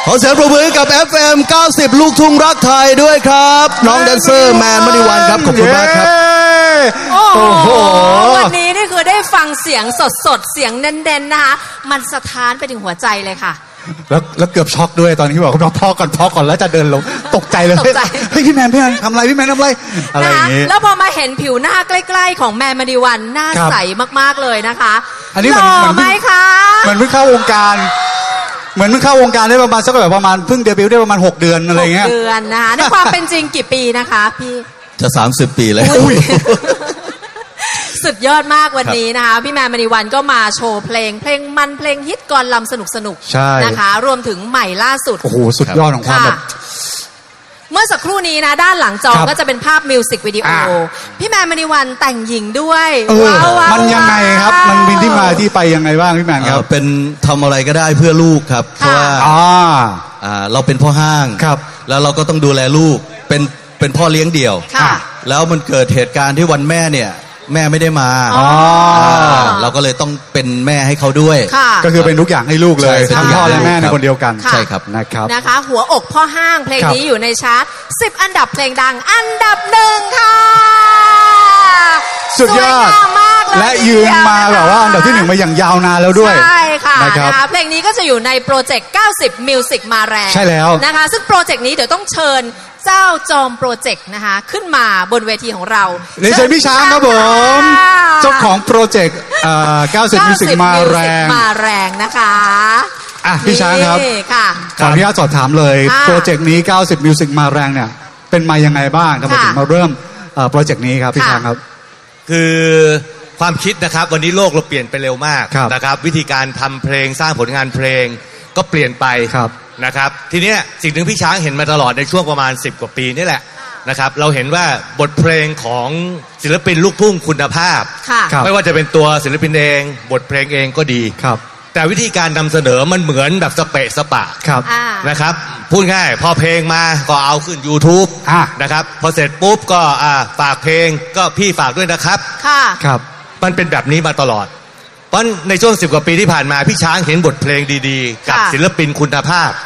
ขอเสียงปรบมือกับ FM 90 ลูกทุ่งรักไทยด้วยครับน้องแดนเซอร์แมนมณีวันครับขอบคุณมากครับโอ้โหวันนี้นี่คือได้ฟังเสียงสดๆเสียงเน้นๆนะคะมันสะท้านไปถึงหัวใจเลยค่ะแล้วเกือบช็อกด้วยตอนที่บอกเขาพอก่อนแล้วจะเดินลงตกใจเลยเฮ้ยพี่แมนทำอะไรพี่แมนทำอะไรอย่างนี้แล้วพอมาเห็นผิวหน้าใกล้ๆของแมนมณีวันหน้าใสมากๆเลยนะคะอันนี้หล่อไหมคะเหมือนเพิ่งเข้าวงการได้ประมาณสักแบบประมาณเพิ่งเดบิวต์ได้ประมาณ6 เดือนอะไรเงี้ย 6 เดือนนะคะในความเป็นจริงกี่ปีนะคะพี่จะ30 ปีเลยสุดยอดมากวันนี้นะคะพี่แมนมณีวันก็มาโชว์เพลงมันเพลงฮิตก่อนลำสนุกนะคะรวมถึงใหม่ล่าสุดโอ้โหสุดยอดของความแบบเมื่อสักครู่นี้นะด้านหลังจอก็จะเป็นภาพมิวสิกวิดีโอพี่แมนมณีวันแต่งหญิงด้วยมันยังไงครับมันมีที่มาที่ไปยังไงบ้างพี่แมนครับเป็นทำอะไรก็ได้เพื่อลูกครับเพราะว่าเราเป็นพ่อห้างแล้วเราก็ต้องดูแลลูกเป็นพ่อเลี้ยงเดี่ยวแล้วมันเกิดเหตุการณ์ที่วันแม่เนี่ยแม่ไม่ได้มาเราก็เลยต้องเป็นแม่ให้เขาด้วยก็คือเป็นทุกอย่างให้ลูกเลยทั้งพ่อและแม่ในคนเดียวกันใช่ครับนะคะหัวอกพ่อห้างเพลงนี้อยู่ในชาร์ต10 อันดับเพลงดังอันดับ1ค่ะสุดยอดและยืนมาแบบว่าอันดับที่1มาอย่างยาวนานแล้วด้วยใช่ค่ะนะคะเพลงนี้ก็จะอยู่ในโปรเจกต์90 Music มาแรงใช่แล้วนะคะซึ่งโปรเจกต์นี้เดี๋ยวต้องเชิญเจ้าจอมโปรเจกต์นะคะขึ้นมาบนเวทีของเราเรียนเชิญพี่ช้างครับผมเจ้าของโปรเจกต์90 Music มาแรงนะคะพี่ช้างครับขออนุญาตสอบถามเลยโปรเจกต์นี้90 Music มาแรงเนี่ยเป็นมายังไงบ้างทำไมถึงมาเริ่มโปรเจกต์นี้ครับพี่ช้างครับคือความคิดนะครับวันนี้โลกเราเปลี่ยนไปเร็วมากนะครับวิธีการทำเพลงสร้างผลงานเพลงก็เปลี่ยนไปนะครับทีนี้สิ่งหนึ่งพี่ช้างเห็นมาตลอดในช่วงประมาณ10 กว่าปีนี่แหละนะครับเราเห็นว่าบทเพลงของศิลปินลูกทุ่งคุณภาพไม่ว่าจะเป็นตัวศิลปินเองบทเพลงเองก็ดีแต่วิธีการนำเสนอมันเหมือนแบบสเปะสปะนะครับพูดง่ายพอเพลงมาก็เอาขึ้น YouTube นะครับพอเสร็จปุ๊บก็ฝากเพลงก็พี่ฝากด้วยนะครับมันเป็นแบบนี้มาตลอดเพราะในช่วง10 กว่าปีที่ผ่านมาพี่ช้างเห็นบทเพลงดีๆกับศิลปินคุณภาพ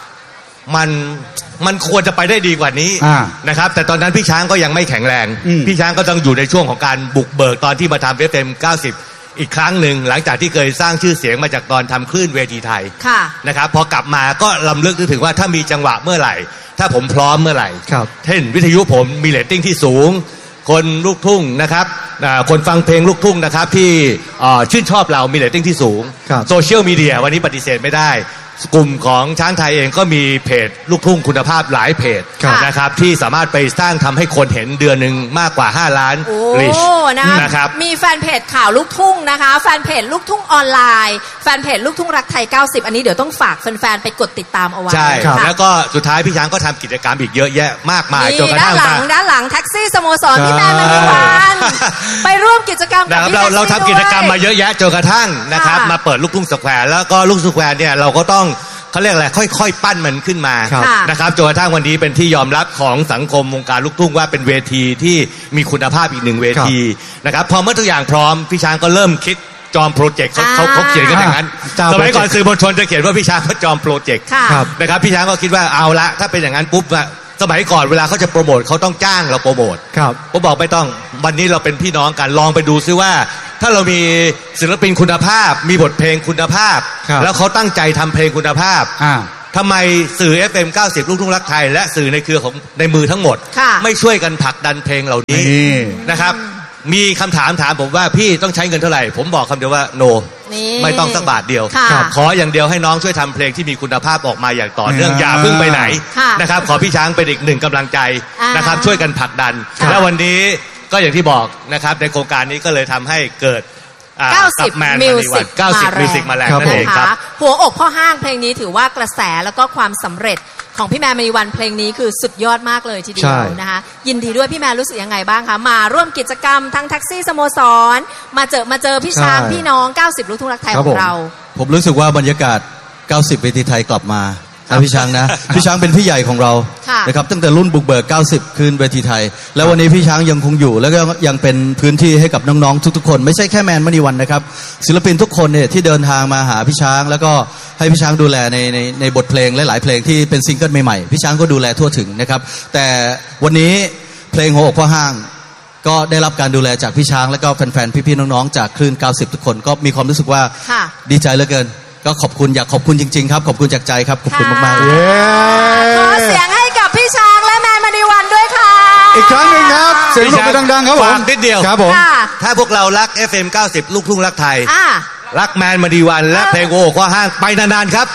มันควรจะไปได้ดีกว่านี้นะครับแต่ตอนนั้นพี่ช้างก็ยังไม่แข็งแรงพี่ช้างก็ต้องอยู่ในช่วงของการบุกเบิกตอนที่มาทำ FM 90อีกครั้งหนึ่งหลังจากที่เคยสร้างชื่อเสียงมาจากตอนทำคลื่นเวทีไทยนะครับพอกลับมาก็ลำลึกถึงว่าถ้ามีจังหวะเมื่อไหร่ถ้าผมพร้อมเมื่อไหร่เช่นวิทยุผมมีเรตติ้งที่สูงคนลูกทุ่งนะครับคนฟังเพลงลูกทุ่งนะครับที่ชื่นชอบเรามีเรตติ้งที่สูงโซเชียลมีเดียวันนี้ปฏิเสธไม่ได้กลุ่มของช้างไทยเองก็มีเพจลูกทุ่งคุณภาพหลายเพจนะครับที่สามารถไปสร้างทำให้คนเห็นเดือนหนึ่งมากกว่า5 ล้านรีชนะครับมีแฟนเพจข่าวลูกทุ่งนะคะแฟนเพจลูกทุ่งออนไลน์แฟนเพจลูกทุ่งรักไทย90อันนี้เดี๋ยวต้องฝากแฟนๆไปกดติดตามเอาไว้ใช่แล้วก็สุดท้ายพี่ช้างก็ทำกิจกรรมอีกเยอะแยะมากมายจนกระทั่งด้านหลังแท็กซี่สโมสรพี่แมนมณีวันไปร่วมกิจกรรมกับเราทำกิจกรรมมาเยอะแยะจนกระทั่งนะครับมาเปิดลูกทุ่งสแควร์แล้วก็ลูกสแควร์เนี่ยเราก็ต้องเขาเรียกอะไรค่อยๆปั้นมันขึ้นมานะครับจนกระทั่งวันนี้เป็นที่ยอมรับของสังคมวงการลูกทุ่งว่าเป็นเวทีที่มีคุณภาพอีก1 เวทีนะครับพอเมื่อทุกอย่างพร้อมพี่ช้างก็เริ่มคิดจอมโปรเจกต์เขาเขียนกันอย่างนั้นสมัยก่อนสื่อมวลชนจะเขียนว่าพี่ช้างเขาจอมโปรเจกต์นะครับพี่ช้างก็คิดว่าเอาละถ้าเป็นอย่างนั้นปุ๊บสมัยก่อนเวลาเขาจะโปรโมทเขาต้องจ้างเราโปรโมทผมบอกไม่ต้องวันนี้เราเป็นพี่น้องกันลองไปดูซิว่าถ้าเรามีศิลปินคุณภาพมีบทเพลงคุณภาพแล้วเขาตั้งใจทำเพลงคุณภาพทำไมสื่อ FM 90 ลูกทุ่งรักไทยและสื่อในเครือของในมือทั้งหมดไม่ช่วยกันผลักดันเพลงเหล่านี้นะครับมีคำถามผมว่าพี่ต้องใช้เงินเท่าไหร่ผมบอกคำเดียวว่า no ไม่ต้องสักบาทเดียวขออย่างเดียวให้น้องช่วยทำเพลงที่มีคุณภาพออกมาอย่างต่อเนื่องอย่าเพิ่งไปไหนนะครับขอพี่ช้างเป็นอีก1 กำลังใจนะครับช่วยกันผลักดันและวันนี้ก็อย่างที่บอกนะครับในโครงการนี้ก็เลยทำให้เกิด 90 Music มาแรงนั่นเองครับหัวอกพ่อห้างเพลงนี้ถือว่ากระแสแล้วก็ความสำเร็จของพี่แมนมณีวันเพลงนี้คือสุดยอดมากเลยทีเดียวนะคะยินดีด้วยพี่แมนรู้สึกยังไงบ้างคะมาร่วมกิจกรรมทั้งแท็กซี่สโมสรมาเจอพี่ช้างพี่น้อง90 ลูกทุ่งรักไทยของเราผมรู้สึกว่าบรรยากาศ90 เวทีไทยกลับมาพี่ช้างนะ พี่ช้างเป็นพี่ใหญ่ของเรานะครับตั้งแต่รุ่นบุกเบิก90คืนเวทีไทยแล้ววันนี้พี่ช้างยังคงอยู่แล้วก็ยังเป็นพื้นที่ให้กับน้องๆทุกๆคนไม่ใช่แค่แมนมณีวันนะครับศิลปินทุกคนเนี่ยที่เดินทางมาหาพี่ช้างแล้วก็ให้พี่ช้างดูแลในบทเพลงหลายๆเพลงที่เป็นซิงเกิลใหม่ๆพี่ช้างก็ดูแลทั่วถึงนะครับแต่วันนี้เพลงหัวอกพ่อห้างก็ได้รับการดูแลจากพี่ช้างแล้วก็แฟนๆพี่ๆน้องๆจากคลื่น90ทุกคนก็มีความรู้สึกว่าดีใจเหลือเกินก็ขอบคุณอยากขอบคุณจริงๆครับขอบคุณจากใจครับขอบคุณมากๆขอเสียงให้กับพี่ช้างและแมนมณีวันด้วยค่ะอีกครั้งหนึ่งครับเสียงปรบมือดังๆครับผมนิดเดียวครับผมถ้าพวกเรารัก FM 90ลูกทุ่งรักไทยรักแมนมณีวันและเพลงโอ้ข้อห้างไปนานๆครับ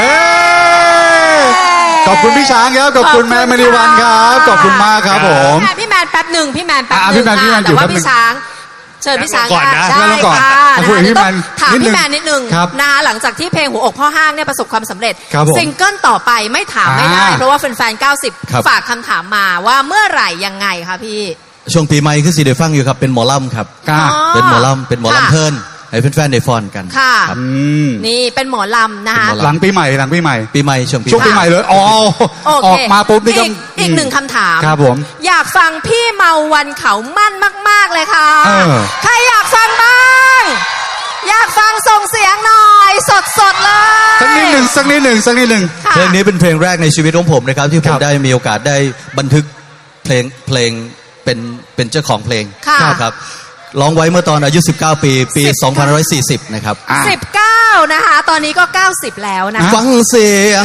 ขอบคุณพี่ช้างครับขอบคุณแมนมณีวันครับขอบคุณมากครับผมพี่แมนแป๊บหนึ่งพี่แมนแป๊บหนึ่งแต่ว่าพี่ช้างเชิญพี่ช้างก่อนนะใช่ค่ะถามพี่แมนนิดนึงนะคะหลังจากที่เพลงหัวอกพ่อห้างเนี่ยประสบความสำเร็จซิงเกิลต่อไปไม่ถามไม่ได้เพราะว่าแฟนๆ90ฝากคำถามมาว่าเมื่อไหร่ยังไงคะพี่ช่วงปีใหม่คือสีเดฟังอยู่ครับเป็นหมอลำครับเป็นหมอลำเพลินให้แฟนๆได้ฟอนกันค่ะนี่เป็นหมอลำนะคะหลังปีใหม่ช่วงปีใหม่เลยอ๋อออกมาปุ๊บนี่ก็อีกหนึ่งคำถามครับผมอยากฟังพี่เมาวันเขามั่นมากๆเลยค่ะใครอยากฟังบ้างอยากฟังส่งเสียงหน่อยสดๆเลยสักนิดหนึ่งเพลงนี้เป็นเพลงแรกในชีวิตของผมนะครับที่ผมได้มีโอกาสได้บันทึกเพลงเป็นเจ้าของเพลงครับร้องไว้เมื่อตอนอายุ19ปี2540นะครับ 19นะคะตอนนี้ก็90แล้วนะฟังเสียง